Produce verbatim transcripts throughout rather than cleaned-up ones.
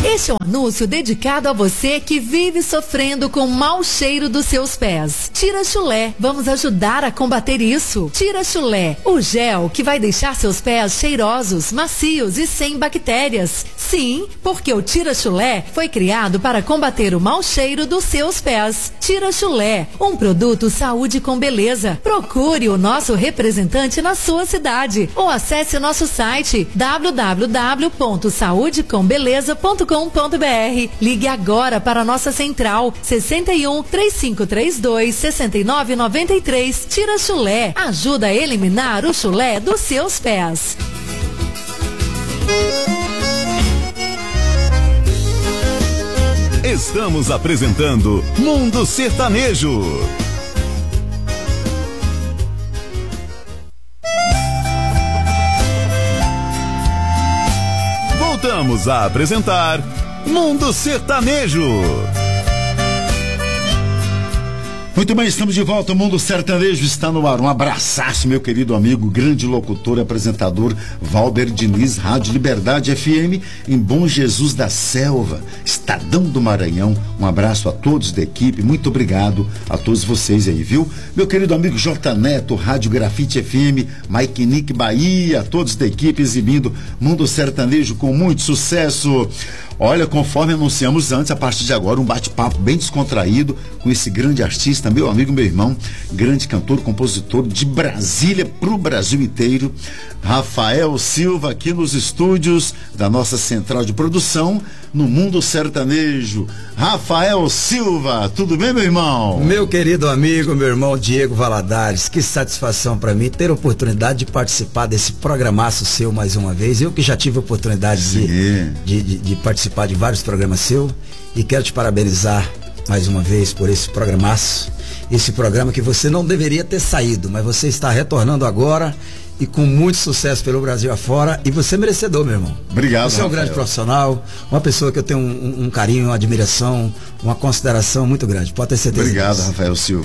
Este é um anúncio dedicado a você que vive sofrendo com o mau cheiro dos seus pés. Tira Chulé, vamos ajudar a combater isso. Tira Chulé, o gel que vai deixar seus pés cheirosos, macios e sem bactérias. Sim, porque o Tira Chulé foi criado para combater o mau cheiro dos seus pés. Tira Chulé, um produto saúde com beleza. Procure o nosso representante na sua cidade ou acesse o nosso site w w w ponto saúde com beleza ponto com ponto b r. Ligue agora para a nossa central sessenta e um, três cinco três dois, sessenta e nove noventa e três. Tira Chulé, ajuda a eliminar o chulé dos seus pés. Estamos apresentando Mundo Sertanejo. Voltamos a apresentar Mundo Sertanejo. Muito bem, estamos de volta. O Mundo Sertanejo está no ar. Um abraçaço, meu querido amigo, grande locutor e apresentador Valber Diniz, Rádio Liberdade F M, em Bom Jesus da Selva, Estadão do Maranhão. Um abraço a todos da equipe, muito obrigado a todos vocês aí, viu? Meu querido amigo J Neto, Rádio Grafite F M, Mike Nick Bahia, todos da equipe exibindo Mundo Sertanejo com muito sucesso. Olha, conforme anunciamos antes, a partir de agora, um bate-papo bem descontraído com esse grande artista, meu amigo, meu irmão, grande cantor, compositor de Brasília pro Brasil inteiro, Rafael Silva, aqui nos estúdios da nossa central de produção, no Mundo Sertanejo. Rafael Silva, tudo bem, meu irmão? Meu querido amigo, meu irmão Diego Valadares, que satisfação para mim ter a oportunidade de participar desse programaço seu mais uma vez. Eu que já tive a oportunidade de, de, de, de participar de vários programas seu e quero te parabenizar mais uma vez por esse programaço, esse programa que você não deveria ter saído, mas você está retornando agora e com muito sucesso pelo Brasil afora, e você é merecedor, meu irmão. Obrigado, Você é um Rafael. grande profissional, uma pessoa que eu tenho um, um, um carinho, uma admiração, uma consideração muito grande, pode ter certeza. Obrigado, disso. Rafael Silva.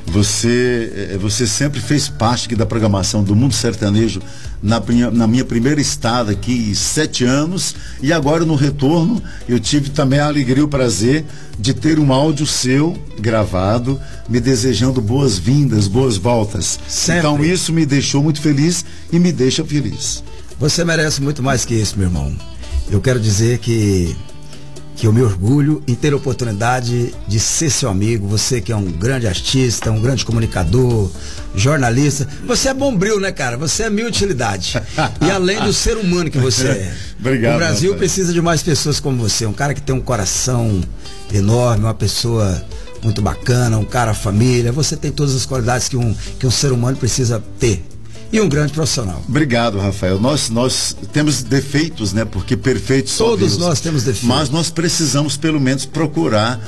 Você, você sempre fez parte aqui da programação do Mundo Sertanejo na minha, na minha primeira estada aqui, sete anos, e agora no retorno eu tive também a alegria e o prazer de ter um áudio seu gravado, me desejando boas-vindas, boas voltas. Sempre. Então isso me deixou muito feliz e me deixa feliz. Você merece muito mais que isso, meu irmão. Eu quero dizer que que eu me orgulho em ter a oportunidade de ser seu amigo, você que é um grande artista, um grande comunicador, jornalista. Você é bombril, né, cara? Você é mil utilidade. E além do ser humano que você é. Obrigado, o Brasil Rafael. Precisa de mais pessoas como você, um cara que tem um coração enorme, uma pessoa muito bacana, um cara família. Você tem todas as qualidades que um, que um ser humano precisa ter. E um grande profissional. Obrigado, Rafael. Nós, nós temos defeitos, né? Porque perfeitos só Todos Deus. nós temos defeitos. Mas nós precisamos, pelo menos, procurar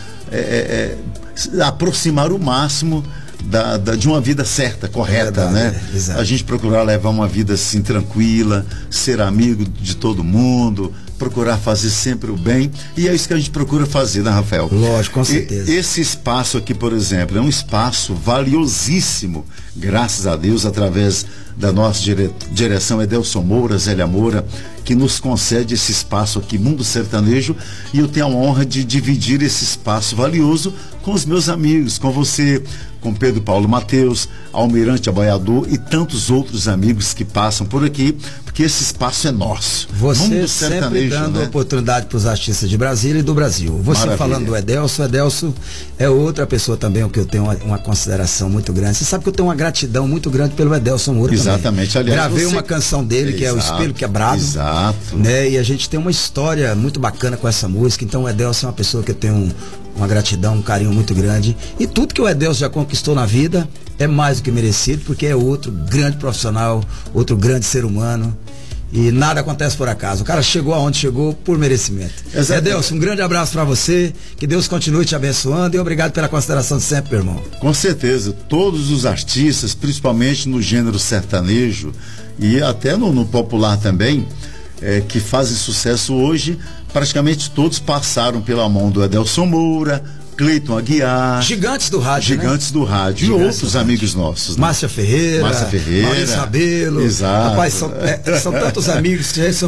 é, é, aproximar o máximo da, da, de uma vida certa, correta, é, né? É, exato. A gente procurar levar uma vida assim tranquila, ser amigo de todo mundo, procurar fazer sempre o bem, e é isso que a gente procura fazer, né, Rafael? Lógico, com certeza. E, esse espaço aqui, por exemplo, é um espaço valiosíssimo, graças a Deus, através da nossa dire... direção Edelson Moura, Zélia Moura, que nos concede esse espaço aqui, Mundo Sertanejo, e eu tenho a honra de dividir esse espaço valioso com os meus amigos, com você, com Pedro Paulo Mateus, Almirante Aboiador e tantos outros amigos que passam por aqui, porque esse espaço é nosso. Você Mundo sempre Sertanejo, dando né? oportunidade para os artistas de Brasília e do Brasil. Você Maravilha. Falando do Edelson, o Edelson é outra pessoa também, que eu tenho uma, uma consideração muito grande. Você sabe que eu tenho uma gratidão muito grande pelo Edelson Moura. Exatamente. Também. Aliás, Gravei você... uma canção dele, que Exato. é o Espelho Quebrado. Exato. Né? E a gente tem uma história muito bacana com essa música. Então o Edelson é uma pessoa que eu tenho um, uma gratidão, um carinho muito grande. E tudo que o Edelson já conquistou na vida é mais do que merecido, porque é outro grande profissional, outro grande ser humano. E nada acontece por acaso. O cara chegou aonde chegou por merecimento. Edelson, um grande abraço pra você. Que Deus continue te abençoando. E obrigado pela consideração de sempre, meu irmão. Com certeza. Todos os artistas, principalmente no gênero sertanejo e até no, no popular também, é, que fazem sucesso hoje, praticamente todos passaram pela mão do Edelson Moura, Cleiton Aguiar, gigantes do rádio, gigantes né? do rádio gigantes e outros amigos nossos, né? Márcia Ferreira, Márcia Ferreira, Maurício Rabelo. Exato. Rapaz, são, é, são tantos amigos que são,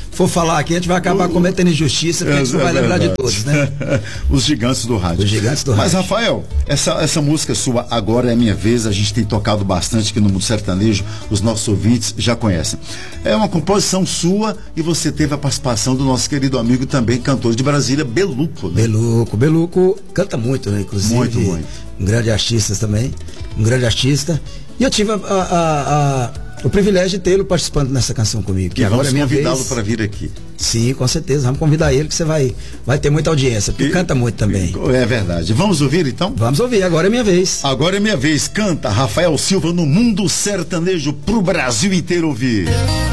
for falar aqui, a gente vai acabar o, cometendo injustiça, porque é, a gente não vai é lembrar de todos, né? Os gigantes do rádio. Os gigantes do Mas, rádio. Mas, Rafael, essa, essa música sua, Agora é Minha Vez, a gente tem tocado bastante aqui no Mundo Sertanejo, os nossos ouvintes já conhecem. É uma composição sua e você teve a participação do nosso querido amigo também, cantor de Brasília, Beluco. Né? Beluco. Beluco canta muito, né? Inclusive. Muito, muito. Um grande artista também. Um grande artista. E eu tive a, a, a, o privilégio de tê-lo participando nessa canção comigo. Que agora vamos é minha convidá-lo vez. para vir aqui. Sim, com certeza. Vamos convidar ele que você vai, vai ter muita audiência, porque e, canta muito também. É verdade. Vamos ouvir então? Vamos ouvir, agora é minha vez. Agora é minha vez. Canta Rafael Silva no Mundo Sertanejo pro Brasil inteiro ouvir.